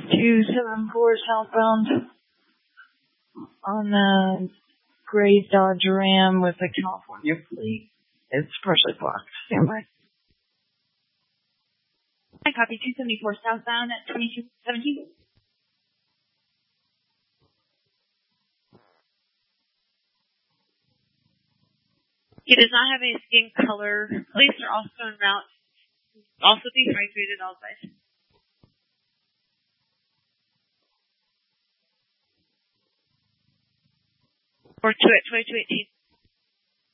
274 southbound on the gray Dodge Ram with the California fleet. It's partially blocked. Stand by. I copy 274 southbound at 2217. He does not have a skin color. Police are also en route. Also dehydrated, all advice. 42 at 2218.